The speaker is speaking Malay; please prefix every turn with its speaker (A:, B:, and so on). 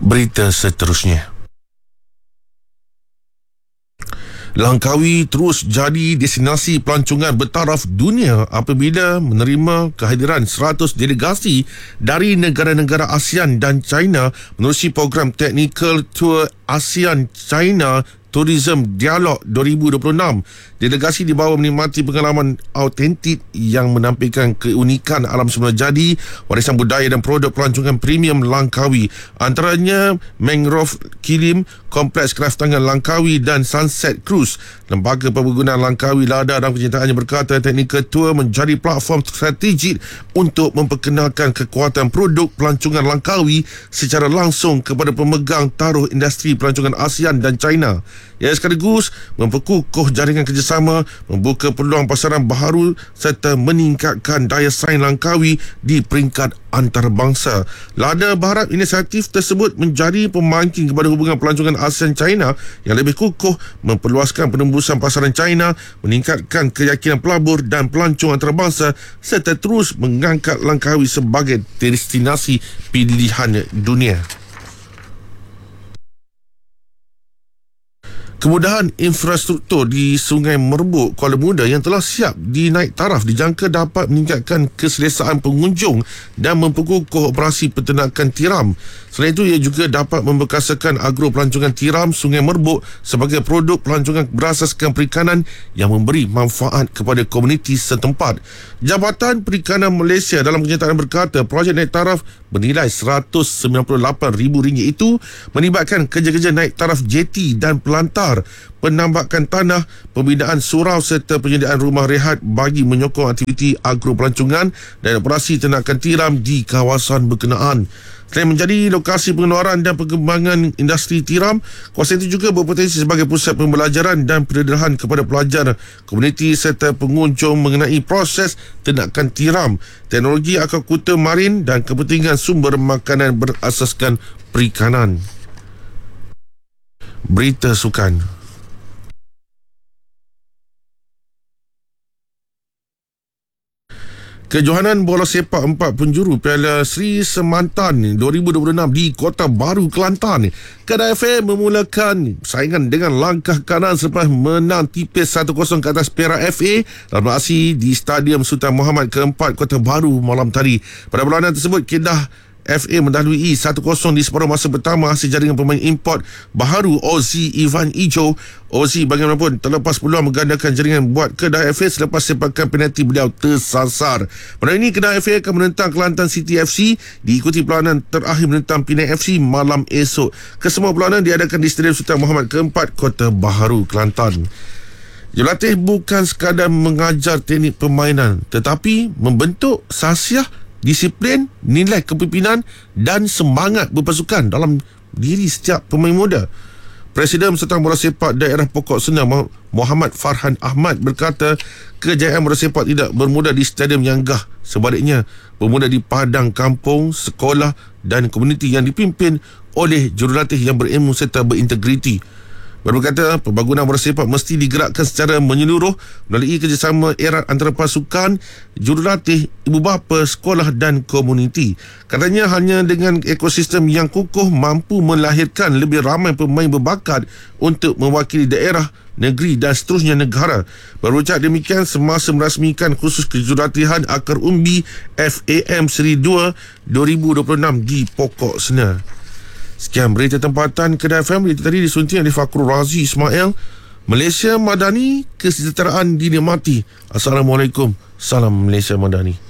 A: Berita seterusnya. Langkawi terus jadi destinasi pelancongan bertaraf dunia apabila menerima kehadiran 100 delegasi dari negara-negara ASEAN dan China menerusi program Technical Tour ASEAN China Tourism Dialog 2026. Delegasi dibawa menikmati pengalaman autentik yang menampilkan keunikan alam semula jadi, warisan budaya dan produk pelancongan premium Langkawi. Antaranya Mangrove Kilim, Kompleks Kraftangan Langkawi dan Sunset Cruise. Lembaga Perkebunan Langkawi Lada dan Penyertaannya berkata Technical Tour menjadi platform strategik untuk memperkenalkan kekuatan produk pelancongan Langkawi secara langsung kepada pemegang taruh industri pelancongan ASEAN dan China. Ia sekaligus memperkukuh jaringan kerjasama, membuka peluang pasaran baharu serta meningkatkan daya saing Langkawi di peringkat antarabangsa. Lada berharap inisiatif tersebut menjadi pembangkit kepada hubungan pelancongan ASEAN-China yang lebih kukuh, memperluaskan penembusan pasaran China, meningkatkan keyakinan pelabur dan pelancong antarabangsa serta terus mengangkat Langkawi sebagai destinasi pilihan dunia. Kemudahan infrastruktur di Sungai Merbuk, Kuala Muda yang telah siap dinaik taraf dijangka dapat meningkatkan keselesaan pengunjung dan memperkukuh operasi peternakan tiram. Selain itu, ia juga dapat memperkasakan agro pelancongan tiram Sungai Merbuk sebagai produk pelancongan berasaskan perikanan yang memberi manfaat kepada komuniti setempat. Jabatan Perikanan Malaysia dalam kenyataan berkata projek naik taraf bernilai RM198,000 itu melibatkan kerja-kerja naik taraf jeti dan pelantar, penambakan tanah, pembinaan surau serta penyediaan rumah rehat bagi menyokong aktiviti agro pelancongan dan operasi ternakan tiram di kawasan berkenaan. Selain menjadi lokasi pengeluaran dan pengembangan industri tiram, kawasan itu juga berpotensi sebagai pusat pembelajaran dan pendedahan kepada pelajar, komuniti serta pengunjung mengenai proses ternakan tiram, teknologi akuakultur marin dan kepentingan sumber makanan berasaskan perikanan. Berita sukan. Kejohanan bola sepak 4 penjuru Piala Sri Semantan 2026 di Kota Baru, Kelantan. Kedah FA memulakan saingan dengan langkah kanan selepas menang tipis 1-0 ke atas Perak FA dalam aksi di Stadium Sultan Muhammad ke-4 Kota Baru malam tadi. Pada perlawanan tersebut, Kedah FA mendahului 1-0 di separuh masa pertama hasil jaringan pemain import baharu Ozzy Ivan Ijo. Ozzy bagaimanapun terlepas peluang menggandakan jaringan buat Kedah FA selepas sepakan penalti beliau tersasar. Pada ini Kedah FA akan menentang Kelantan City FC diikuti perlawanan terakhir menentang Penang FC malam esok. Kesemua perlawanan diadakan di Stadium Sultan Muhammad ke-4 Kota Baru, Kelantan. Jurulatih bukan sekadar mengajar teknik permainan tetapi membentuk sahsiah, disiplin, nilai kepimpinan dan semangat berpasukan dalam diri setiap pemain muda. Presiden Persatuan Bola Sepak Daerah Pokok Sena Muhammad Farhan Ahmad berkata kejayaan bola sepak tidak bermula di stadium yang gah, sebaliknya bermula di padang kampung, sekolah dan komuniti yang dipimpin oleh jurulatih yang berilmu serta berintegriti. Berkata, pembangunan bola sepak mesti digerakkan secara menyeluruh melalui kerjasama erat antara pasukan, jurulatih, ibu bapa, sekolah dan komuniti. Katanya hanya dengan ekosistem yang kukuh mampu melahirkan lebih ramai pemain berbakat untuk mewakili daerah, negeri dan seterusnya negara. Berucap demikian semasa merasmikan kursus kejurulatihan Akar Umbi FAM Seri 2 2026 di Pokok Sena. Sekian berita tempatan Kedah FM. Berita tadi disunting oleh Fakrul Razi Ismail. Malaysia Madani, kesejahteraan dinikmati. Assalamualaikum. Salam Malaysia Madani.